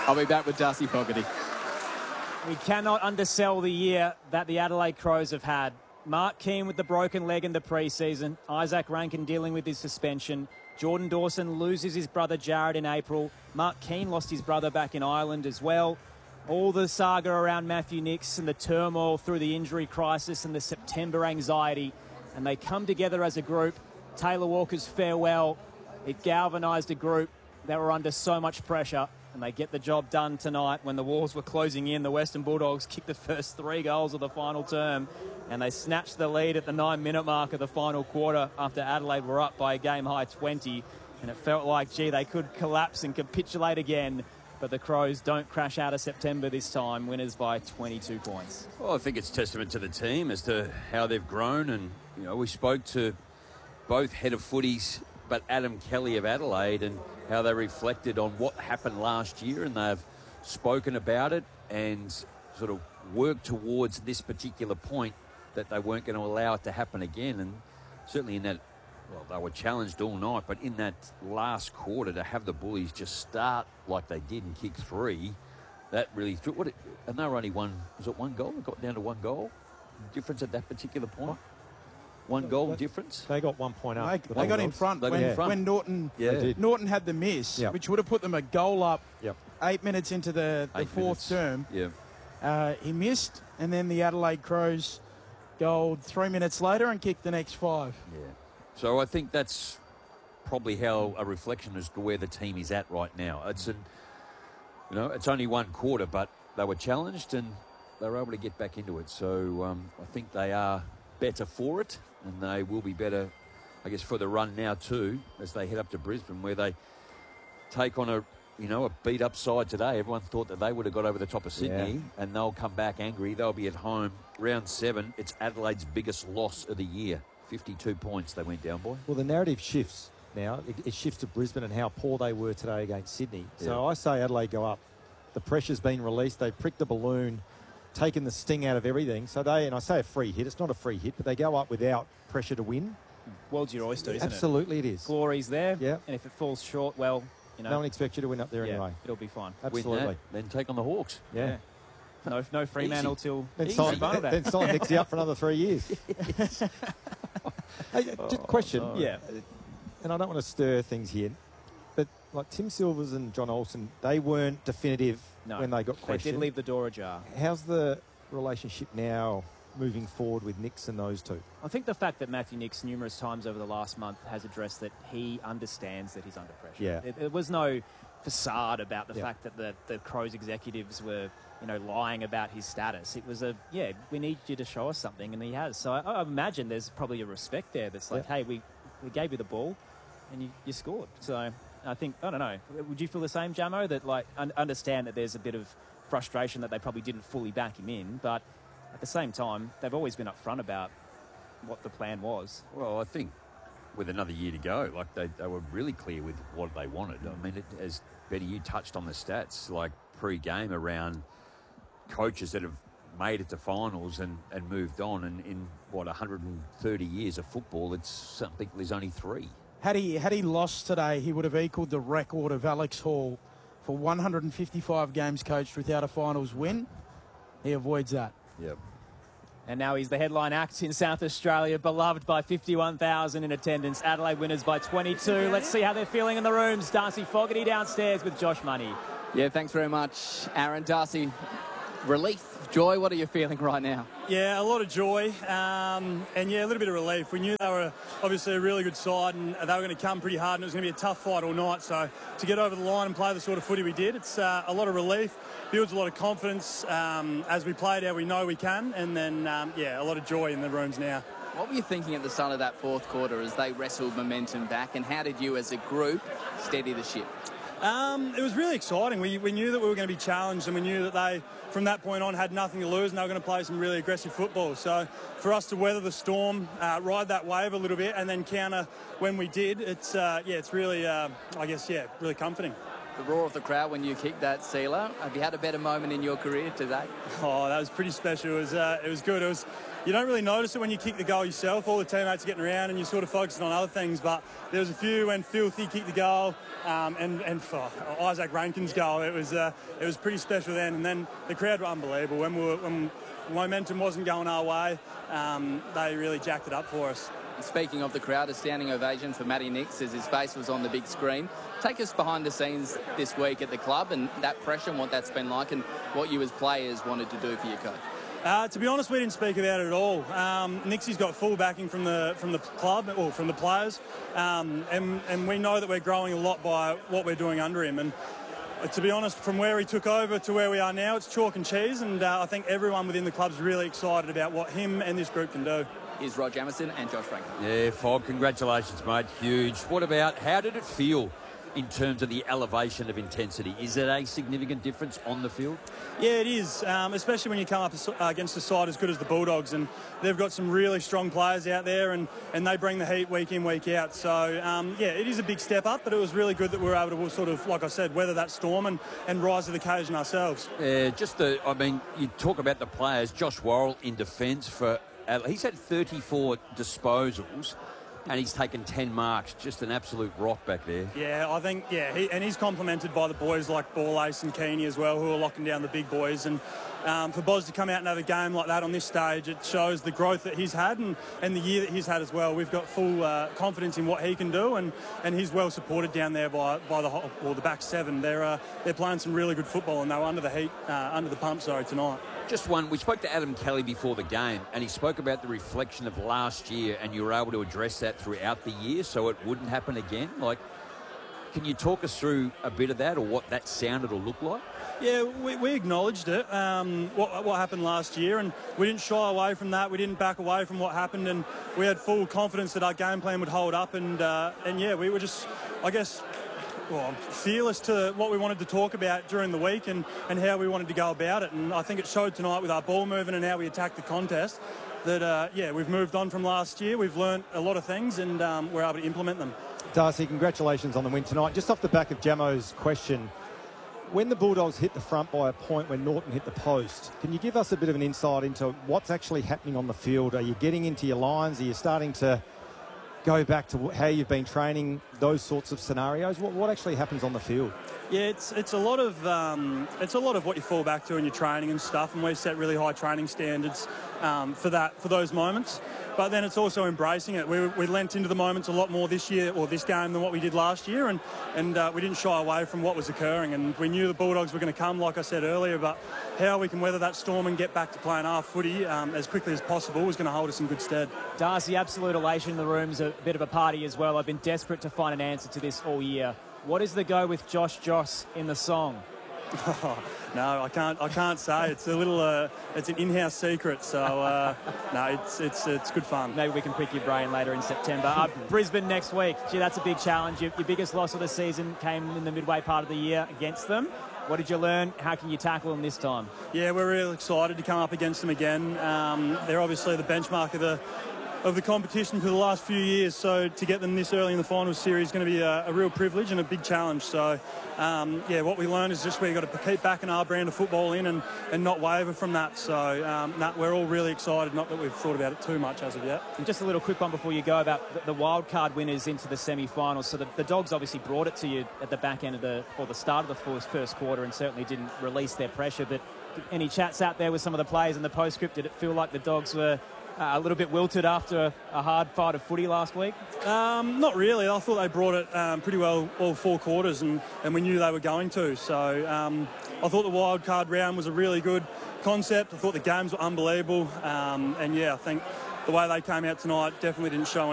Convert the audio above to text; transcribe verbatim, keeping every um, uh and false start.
I'll be back with Darcy Fogarty. We cannot undersell the year that the Adelaide Crows have had. Mark Keane with the broken leg in the pre-season. Isaac Rankin dealing with his suspension. Jordan Dawson loses his brother Jared in April. Mark Keane lost his brother back in Ireland as well. All the saga around Matthew Nicks and the turmoil through the injury crisis and the September anxiety. And they come together as a group. Taylor Walker's farewell, it galvanised a group that were under so much pressure. And they get the job done tonight when the walls were closing in. The Western Bulldogs kicked the first three goals of the final term. And they snatched the lead at the nine-minute mark of the final quarter after Adelaide were up by a game-high twenty. And it felt like, gee, they could collapse and capitulate again. But the Crows don't crash out of September this time, winners by twenty-two points. Well, I think it's testament to the team as to how they've grown. And, you know, we spoke to both head of footies, but Adam Kelly of Adelaide, and how they reflected on what happened last year, and they've spoken about it and sort of worked towards this particular point that they weren't going to allow it to happen again. And certainly in that, well, they were challenged all night, but in that last quarter to have the Bullies just start like they did and kick three, that really threw what it, and they were only one, was it one goal? It got down to one goal difference at that particular point. What? One goal difference. They got one point up. They, they got in front they when, in front. when Norton yeah. Norton had the miss, yep. which would have put them a goal up yep. eight minutes into the, the fourth minutes. term. Yeah. Uh, he missed, and then the Adelaide Crows goaled three minutes later and kicked the next five. Yeah. So I think that's probably how a reflection as to where the team is at right now. It's an, you know, it's only one quarter, but they were challenged and they were able to get back into it. So um, I think they are better for it, and they will be better, I guess, for the run now too, as they head up to Brisbane, where they take on a, you know, a beat-up side today. Everyone thought that they would have got over the top of Sydney, yeah. and they'll come back angry. They'll be at home. Round seven, it's Adelaide's biggest loss of the year. fifty-two points they went down, boy. Well, the narrative shifts now. It, it shifts to Brisbane and how poor they were today against Sydney. So yeah. I say Adelaide go up. The pressure's been released. They've pricked the balloon, taken the sting out of everything. So they, and I say a free hit, it's not a free hit, but they go up without pressure to win. World's your oyster, isn't Absolutely it? Absolutely it is. Glory's there. Yeah. And if it falls short, well, you know. No one expects you to win up there yeah, anyway. It'll be fine. Absolutely. Win that, then take on the Hawks. Yeah. yeah. No, no Fremantle Easy. till then sign, then, then sign Nixie up for another three years. Hey, just question. Oh, no. Yeah. And I don't want to stir things here, but like Tim Silvers and John Olsen, they weren't definitive no. when they got questioned. They did leave the door ajar. How's the relationship now moving forward with Nicks and those two? I think the fact that Matthew Nicks numerous times over the last month has addressed that he understands that he's under pressure. Yeah. There, there was no facade about the yeah. fact that the, the Crows executives were, you know, lying about his status. It was a, yeah, we need you to show us something, and he has. So I, I imagine there's probably a respect there that's like, yeah. hey, we, we gave you the ball and you, you scored. So I think, I don't know, would you feel the same, Jamo, that like un- understand that there's a bit of frustration that they probably didn't fully back him in, but at the same time, they've always been upfront about what the plan was. Well, I think with another year to go, like they, they were really clear with what they wanted. I mean, it, as Betty, you touched on the stats, like pre-game around coaches that have made it to finals and, and moved on. And in, what, one hundred thirty years of football, it's something, there's only three. Had he had he lost today, he would have equalled the record of Alex Hall for one hundred fifty-five games coached without a finals win. He avoids that. Yep. And now he's the headline act in South Australia, beloved by fifty-one thousand in attendance. Adelaide winners by twenty-two. Let's see how they're feeling in the rooms. Darcy Fogarty downstairs with Josh Money. Yeah, thanks very much, Aaron. Darcy, relief, joy, what are you feeling right now? Yeah, a lot of joy, um, and yeah, a little bit of relief. We knew they were obviously a really good side, and they were going to come pretty hard, and it was going to be a tough fight all night. So to get over the line and play the sort of footy we did, it's uh, a lot of relief, builds a lot of confidence um, as we played how we know we can, and then, um, yeah, a lot of joy in the rooms now. What were you thinking at the start of that fourth quarter as they wrestled momentum back, and how did you as a group steady the ship? Um, it was really exciting. We, we knew that we were going to be challenged, and we knew that they, from that point on, had nothing to lose, and they were going to play some really aggressive football. So for us to weather the storm, uh, ride that wave a little bit, and then counter when we did, it's uh, yeah, it's really, uh, I guess, yeah, really comforting. the roar of the crowd when you kicked that sealer. Have you had a better moment in your career today? Oh, that was pretty special. It was, uh, it was good. It was. You don't really notice it when you kick the goal yourself. All the teammates are getting around and you're sort of focusing on other things. But there was a few when Filthy kicked the goal um, and, and oh, Isaac Rankin's goal. It was uh, it was pretty special then. And then the crowd were unbelievable. When, we were, when momentum wasn't going our way, um, they really jacked it up for us. Speaking of the crowd, a standing ovation for Matty Nicks as his face was on the big screen. Take us behind the scenes this week at the club and that pressure and what that's been like and what you as players wanted to do for your coach. Uh, to be honest, we didn't speak about it at all. Um, Nixie's got full backing from the from the club or from the players, um, and and we know that we're growing a lot by what we're doing under him. And uh, to be honest, from where he took over to where we are now, it's chalk and cheese. And uh, I think everyone within the club's really excited about what him and this group can do. Here's Rog Jamieson and Josh Franklin. Yeah, Fob, congratulations, mate. Huge. What about, how did it feel in terms of the elevation of intensity? Is it a significant difference on the field? Yeah, it is, um, especially when you come up against a side as good as the Bulldogs, and they've got some really strong players out there, and, and they bring the heat week in, week out. So, um, yeah, it is a big step up, but it was really good that we were able to sort of, like I said, weather that storm and, and rise to the occasion ourselves. Yeah, just the, I mean, you talk about the players. Josh Worrell in defence for, uh, he's had thirty-four disposals. And he's taken ten marks, just an absolute rock back there. Yeah, I think, yeah, he, and he's complemented by the boys like Ball Ace and Keeney as well, who are locking down the big boys. And um, for Boz to come out and have a game like that on this stage, it shows the growth that he's had and, and the year that he's had as well. We've got full uh, confidence in what he can do, and, and he's well supported down there by, by the whole, well, the back seven. They're uh, they're playing some really good football, and they were under the heat, uh, under the pump, sorry, tonight. Just one, we spoke to Adam Kelly before the game, and he spoke about the reflection of last year, and you were able to address that throughout the year so it wouldn't happen again. Like, can you talk us through a bit of that or what that sounded or looked like? Yeah, we, we acknowledged it, um, what, what happened last year, and we didn't shy away from that. We didn't back away from what happened, and we had full confidence that our game plan would hold up. And, uh, and yeah, we were just, I guess, well, fearless to what we wanted to talk about during the week and, and how we wanted to go about it. And I think it showed tonight with our ball movement and how we attacked the contest that, uh, yeah, we've moved on from last year. We've learnt a lot of things, and um, we're able to implement them. Darcy, congratulations on the win tonight. Just off the back of Jamo's question, when the Bulldogs hit the front by a point when Norton hit the post, can you give us a bit of an insight into what's actually happening on the field? Are you getting into your lines? Are you starting to go back to how you've been training, those sorts of scenarios? What, what actually happens on the field? Yeah, it's it's a lot of um, it's a lot of what you fall back to in your training and stuff, and we set really high training standards um, for that for those moments. But then it's also embracing it. We, we lent into the moments a lot more this year or this game than what we did last year, and and uh, we didn't shy away from what was occurring. And we knew the Bulldogs were going to come, like I said earlier, but how we can weather that storm and get back to playing our footy um, as quickly as possible was going to hold us in good stead. Darcy, absolute elation in the room's a bit of a party as well. I've been desperate to find an answer to this all year. What is the go with Josh Joss in the song? Oh, no, I can't. I can't say. It's a little. Uh, it's an in-house secret. So uh, no, it's it's it's good fun. Maybe we can pick your brain later in September. Uh, Brisbane next week. Gee, that's a big challenge. Your, your biggest loss of the season came in the midway part of the year against them. What did you learn? How can you tackle them this time? Yeah, we're really excited to come up against them again. Um, they're obviously the benchmark of the. of the competition for the last few years, so to get them this early in the finals series is going to be a, a real privilege and a big challenge. So um, yeah, what we learned is just we've got to keep backing our brand of football in and, and not waver from that. So um, that, we're all really excited, not that we've thought about it too much as of yet. And just a little quick one before you go about the, the wild card winners into the semi-finals. So the, the Dogs obviously brought it to you at the back end of the, or the start of the first, first quarter, and certainly didn't release their pressure. But any chats out there with some of the players in the postscript, did it feel like the Dogs were Uh, a little bit wilted after a hard fight of footy last week? Um, not really. I thought they brought it um, pretty well all four quarters, and, and we knew they were going to. So um, I thought the wild card round was a really good concept. I thought the games were unbelievable. Um, and, yeah, I think the way they came out tonight definitely didn't show